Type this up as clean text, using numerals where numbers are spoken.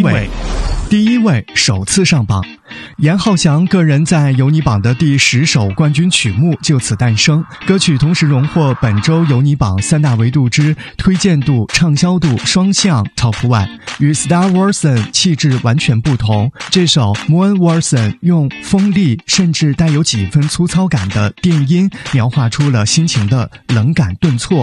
位。第1位首次上榜，严浩翔个人在有你榜的第10首冠军曲目就此诞生。歌曲同时荣获本周有你榜3大维度之推荐度、畅销度双向 Top 1。与 Star Watson 气质完全不同，这首 Moon Watson 用锋利甚至带有几分粗糙感的电音，描画出了心情的冷感顿挫，